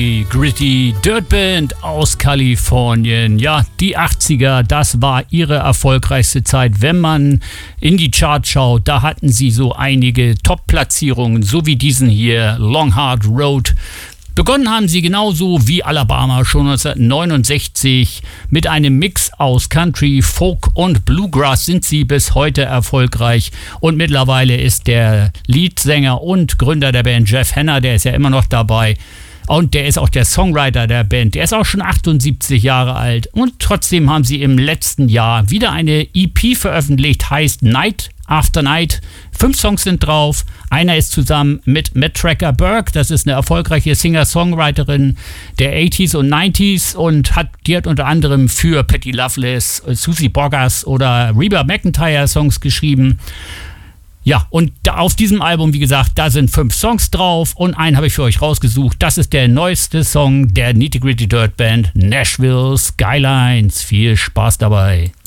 Die Gritty Dirt Band aus Kalifornien. Ja, die 80er, das war ihre erfolgreichste Zeit. Wenn man in die Charts schaut, da hatten sie so einige Top-Platzierungen, so wie diesen hier, Long Hard Road. Begonnen haben sie genauso wie Alabama schon 1969. Mit einem Mix aus Country, Folk und Bluegrass sind sie bis heute erfolgreich. Und mittlerweile ist der Leadsänger und Gründer der Band Jeff Hanna, der ist ja immer noch dabei. Und der ist auch der Songwriter der Band. Der ist auch schon 78 Jahre alt. Und trotzdem haben sie im letzten Jahr wieder eine EP veröffentlicht, heißt Night After Night. 5 Songs sind drauf. Einer ist zusammen mit Matt Tracker Burke. Das ist eine erfolgreiche Singer-Songwriterin der 80s und 90s und die hat unter anderem für Patti Loveless, Susie Boggess oder Reba McEntire Songs geschrieben. Ja, und auf diesem Album, wie gesagt, da sind 5 Songs drauf und einen habe ich für euch rausgesucht. Das ist der neueste Song der Nitty Gritty Dirt Band, Nashville Skylines. Viel Spaß dabei.